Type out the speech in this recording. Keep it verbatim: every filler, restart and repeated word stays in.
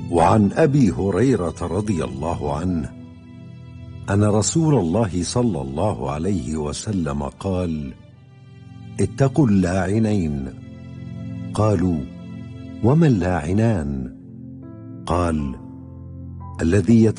وعن أبي هريرة رضي الله عنه أن رسول الله صلى الله عليه وسلم قال: اتقوا اللاعنين. قالوا: وما اللاعنان؟ قال: الذي